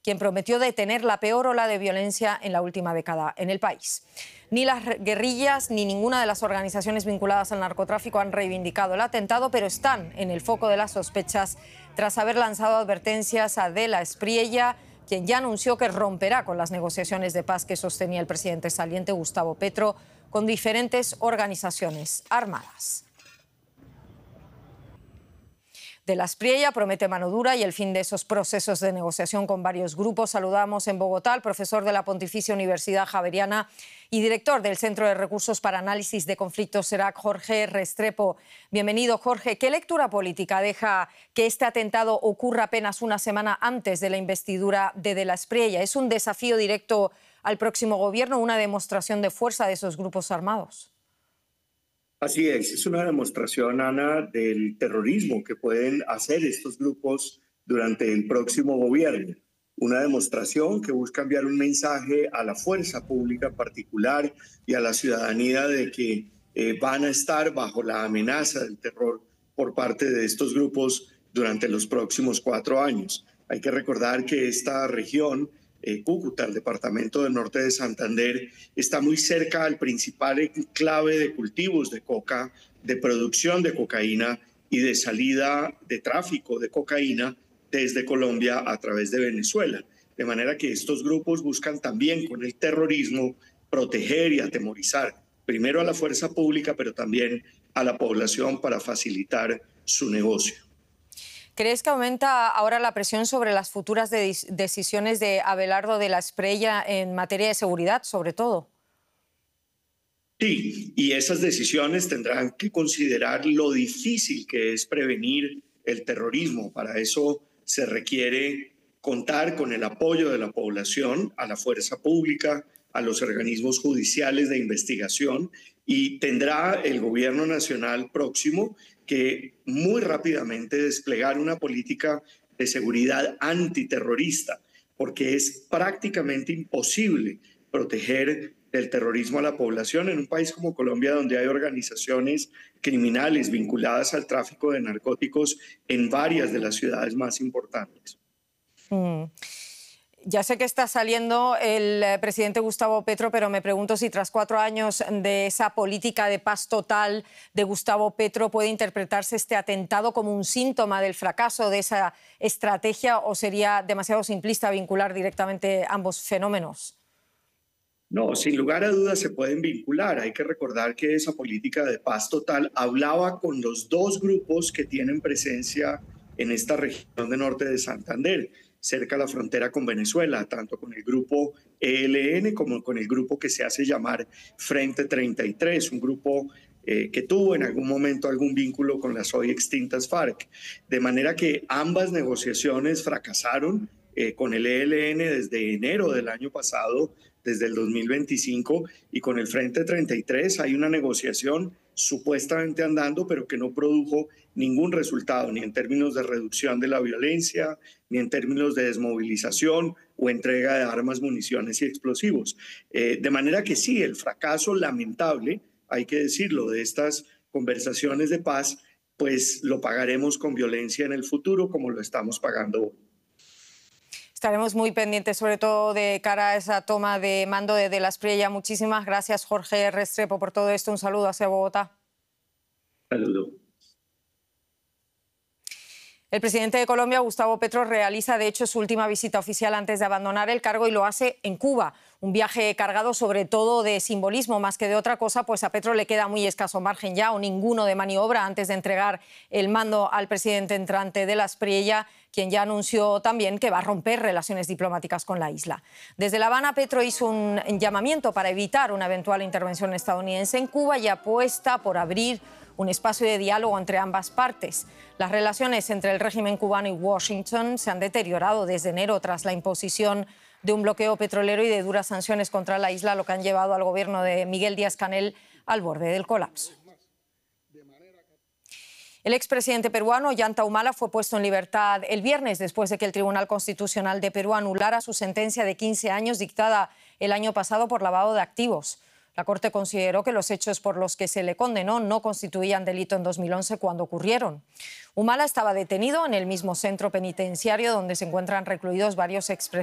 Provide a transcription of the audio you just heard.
quien prometió detener la peor ola de violencia en la última década en el país. Ni las guerrillas ni ninguna de las organizaciones vinculadas al narcotráfico han reivindicado el atentado, pero están en el foco de las sospechas tras haber lanzado advertencias a De la Espriella, quien ya anunció que romperá con las negociaciones de paz que sostenía el presidente saliente Gustavo Petro con diferentes organizaciones armadas. De la Espriella promete mano dura y el fin de esos procesos de negociación con varios grupos. Saludamos en Bogotá al profesor de la Pontificia Universidad Javeriana y director del Centro de Recursos para Análisis de Conflictos CERAC, Jorge Restrepo. Bienvenido, Jorge. ¿Qué lectura política deja que este atentado ocurra apenas una semana antes de la investidura de la Espriella? ¿Es un desafío directo al próximo gobierno, una demostración de fuerza de esos grupos armados? Así es una demostración, Ana, del terrorismo que pueden hacer estos grupos durante el próximo gobierno. Una demostración que busca enviar un mensaje a la fuerza pública en particular y a la ciudadanía de que van a estar bajo la amenaza del terror por parte de estos grupos durante los próximos 4 años. Hay que recordar que esta región, Cúcuta, el departamento del norte de Santander, está muy cerca al principal enclave de cultivos de coca, de producción de cocaína y de salida de tráfico de cocaína desde Colombia a través de Venezuela. De manera que estos grupos buscan también con el terrorismo proteger y atemorizar primero a la fuerza pública, pero también a la población para facilitar su negocio. ¿Crees que aumenta ahora la presión sobre las futuras decisiones de Abelardo de la Espriella en materia de seguridad, sobre todo? Sí, y esas decisiones tendrán que considerar lo difícil que es prevenir el terrorismo. Para eso se requiere contar con el apoyo de la población, a la fuerza pública, a los organismos judiciales de investigación, y tendrá el gobierno nacional próximo que muy rápidamente desplegar una política de seguridad antiterrorista, porque es prácticamente imposible proteger del terrorismo a la población en un país como Colombia, donde hay organizaciones criminales vinculadas al tráfico de narcóticos en varias de las ciudades más importantes. Ya sé que está saliendo el presidente Gustavo Petro, pero me pregunto si tras 4 años de esa política de paz total de Gustavo Petro puede interpretarse este atentado como un síntoma del fracaso de esa estrategia, o sería demasiado simplista vincular directamente ambos fenómenos. No, sin lugar a dudas se pueden vincular. Hay que recordar que esa política de paz total hablaba con los 2 grupos que tienen presencia en esta región de norte de Santander, cerca de la frontera con Venezuela, tanto con el grupo ELN como con el grupo que se hace llamar Frente 33, un grupo que tuvo en algún momento algún vínculo con las hoy extintas FARC. De manera que ambas negociaciones fracasaron con el ELN desde enero del año pasado, desde el 2025, y con el Frente 33 hay una negociación supuestamente andando, pero que no produjo ningún resultado, ni en términos de reducción de la violencia, ni en términos de desmovilización o entrega de armas, municiones y explosivos. De manera que sí, el fracaso lamentable, hay que decirlo, de estas conversaciones de paz, pues lo pagaremos con violencia en el futuro, como lo estamos pagando hoy. Estaremos muy pendientes, sobre todo de cara a esa toma de mando de la Espriella. Muchísimas gracias, Jorge Restrepo, por todo esto. Un saludo hacia Bogotá. Saludo. El presidente de Colombia, Gustavo Petro, realiza de hecho su última visita oficial antes de abandonar el cargo, y lo hace en Cuba. Un viaje cargado sobre todo de simbolismo más que de otra cosa, pues a Petro le queda muy escaso margen ya o ninguno de maniobra antes de entregar el mando al presidente entrante de la Espriella, quien ya anunció también que va a romper relaciones diplomáticas con la isla. Desde La Habana, Petro hizo un llamamiento para evitar una eventual intervención estadounidense en Cuba y apuesta por abrir un espacio de diálogo entre ambas partes. Las relaciones entre el régimen cubano y Washington se han deteriorado desde enero tras la imposición de un bloqueo petrolero y de duras sanciones contra la isla, lo que han llevado al gobierno de Miguel Díaz-Canel al borde del colapso. El expresidente peruano Ollanta Humala fue puesto en libertad el viernes después de que el Tribunal Constitucional de Perú anulara su sentencia de 15 años dictada el año pasado por lavado de activos. La Corte consideró que los hechos por los que se le condenó no constituían delito en 2011 cuando ocurrieron. Humala estaba detenido en el mismo centro penitenciario donde se encuentran recluidos varios expresidentes